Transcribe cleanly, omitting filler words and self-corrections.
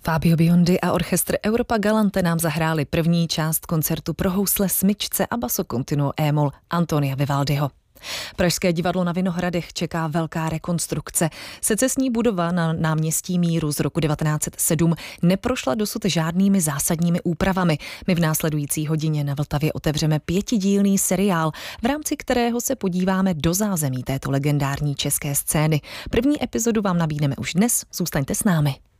Fabio Biondi a orchestr Europa Galante nám zahráli první část koncertu pro housle, smyčce a basso continuo e-moll Antonia Vivaldiho. Pražské divadlo na Vinohradech čeká velká rekonstrukce. Secesní budova na náměstí Míru z roku 1907 neprošla dosud žádnými zásadními úpravami. My v následující hodině na Vltavě otevřeme 5dílný seriál, v rámci kterého se podíváme do zázemí této legendární české scény. První epizodu vám nabídneme už dnes, zůstaňte s námi.